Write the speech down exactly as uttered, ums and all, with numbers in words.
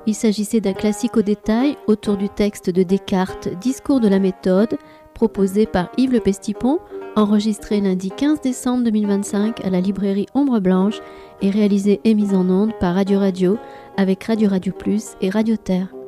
Il s'agissait d'un classique au détail autour du texte de Descartes, Discours de la méthode, proposé par Yves Le Pestipon, enregistré lundi quinze décembre deux mille vingt-cinq à la librairie Ombre Blanche et réalisé et mis en onde par Radio Radio avec Radio Radio Plus et Radio Terre.